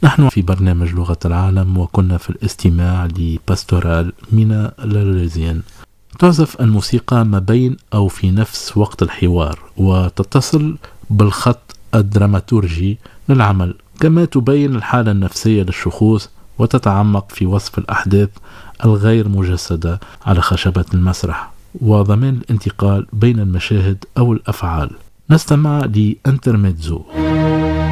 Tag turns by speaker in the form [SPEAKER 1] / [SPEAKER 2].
[SPEAKER 1] نحن في برنامج لغة العالم، وكنا في الاستماع لباستورال من لاليزيان. تعزف الموسيقى ما بين أو في نفس وقت الحوار، وتتصل بالخط الدراماتورجي للعمل، كما تبين الحالة النفسية للشخوص وتتعمق في وصف الأحداث الغير مجسدة على خشبة المسرح وضمان الانتقال بين المشاهد أو الأفعال. نستمع لإنترميتزو.